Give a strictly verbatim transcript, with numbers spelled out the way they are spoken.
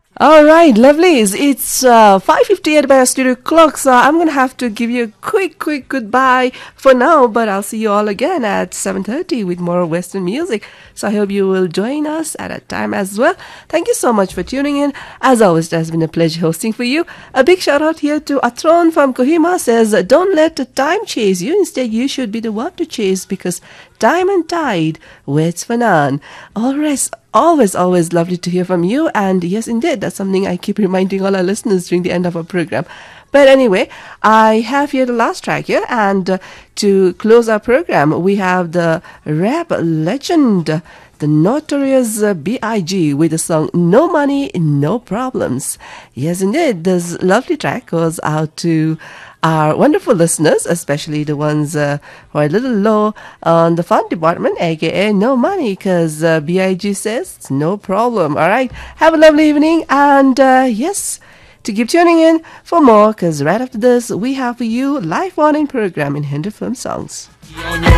All right, lovelies. It's uh, five fifty-eight by our studio clock, so I'm going to have to give you a quick, quick goodbye for now, but I'll see you all again at seven thirty with more Western music. So I hope you will join us at that time as well. Thank you so much for tuning in. As always, it has been a pleasure hosting for you. A big shout out here to Atron from Kohima says, don't let the time chase you. Instead, you should be the one to chase because time and tide waits for none. All right. Always, always lovely to hear from you. And yes, indeed, that's something I keep reminding all our listeners during the end of our program. But anyway, I have here the last track here. And uh, to close our program, we have the rap legend, the notorious uh, B I G with the song No Money, No Problems. Yes, indeed, this lovely track goes out to our wonderful listeners, especially the ones uh, who are a little low on the fund department, aka no money, because uh, B I G says no problem. All right, have a lovely evening, and uh, yes, to keep tuning in for more, because right after this, we have for you live morning program in Hindi film songs.